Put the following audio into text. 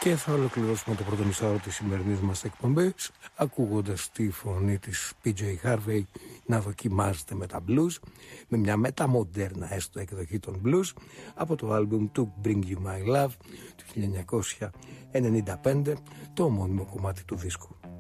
Και θα ολοκληρώσουμε το πρώτο μισάωρο της σημερινής μας εκπομπής ακούγοντας τη φωνή της PJ Harvey να δοκιμάζεται με τα blues, με μια μεταμοντέρνα έστω εκδοχή των blues από το άλμπουμ To Bring You My Love του 1995, το ομώνυμο κομμάτι του δίσκου.